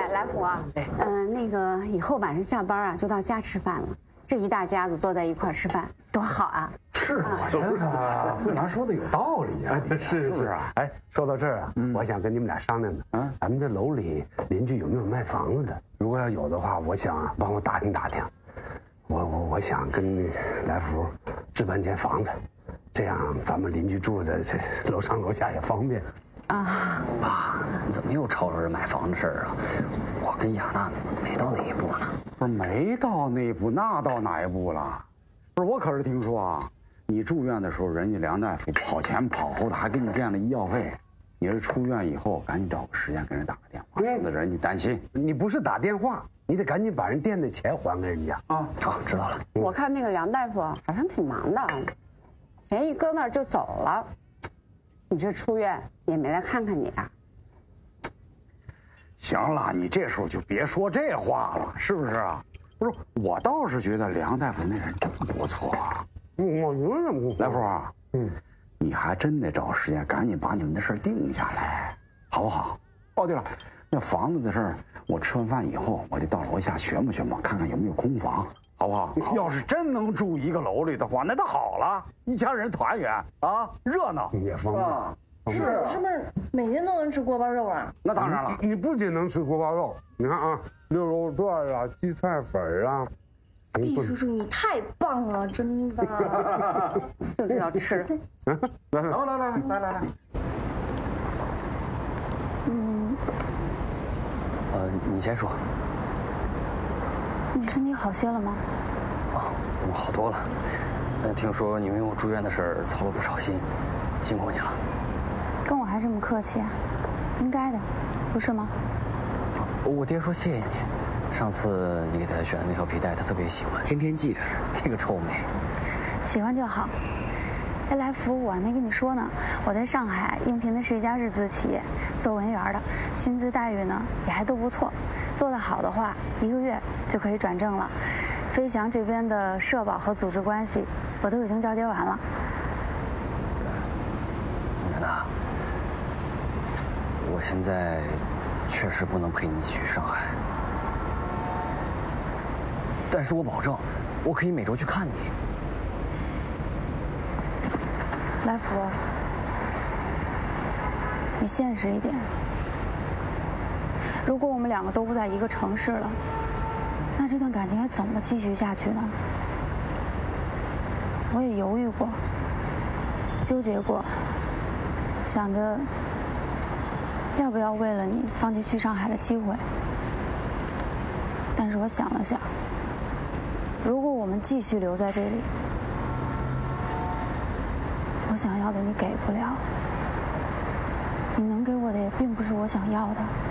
来福啊，那个以后晚上下班啊，就到家吃饭了。这一大家子坐在一块吃饭，多好啊！ 是，我觉得慧兰说的有道理啊。 是啊。哎，说到这儿啊，我想跟你们俩商量呢。咱们这楼里邻居有没有卖房子的？如果要有的话，我想帮我打听打听。我想跟来福置办间房子，这样咱们邻居住的这楼上楼下也方便。 啊，爸，你怎么又吵着买房的事儿啊？我跟亚娜没到那一步呢。 不是没到那一步，那到哪一步了？不是，我可是听说啊，你住院的时候，人家梁大夫跑前跑后的，还给你垫了医药费。你是出院以后，赶紧找个时间给人打个电话，省得人家担心。 你不是打电话，你得赶紧把人垫的钱还给人家啊。好，知道了。 我看那个梁大夫好像挺忙的，钱一搁那儿就走了。你这出院也没来看看你啊？ 行了，你这时候就别说这话了，是不是啊？不是，我倒是觉得梁大夫那人真不错。 我觉得来福啊，你还真得找时间赶紧把你们的事定下来，好不好？哦，对了，那房子的事儿，我吃完饭以后我就到楼下寻摸寻摸，看看有没有空房，好不好？要是真能住一个楼里的话，那就好了，一家人团圆啊，热闹也方便。 是不是每天都能吃锅包肉啊？ 那当然了， 你不仅能吃锅包肉，你看啊，溜肉段啊，荠菜粉啊。 毕叔叔，你太棒了，真的。 就知道吃。 来。 你先说。 你身体好些了吗？ 我好多了。听说你为我住院的事儿操了不少心，辛苦你了。 跟我还这么客气啊？应该的，不是吗？ 我爹说谢谢你，上次你给他选的那条皮带，他特别喜欢，天天系着。这个臭美。 喜欢就好。哎，来福，我还没跟你说呢，我在上海应聘的是一家日资企业，做文员的，薪资待遇呢也还都不错，做得好的话，1个月就可以转正了。飞翔这边的社保和组织关系，我都已经交接完了。 奶奶，我现在确实不能陪你去上海，但是我保证，我可以每周去看你。 来福，你现实一点。如果我们2个都不在一个城市了，那这段感情还怎么继续下去呢？我也犹豫过，纠结过，想着要不要为了你放弃去上海的机会。但是我想了想，如果我们继续留在这里，我想要的你给不了，你能给我的也并不是我想要的。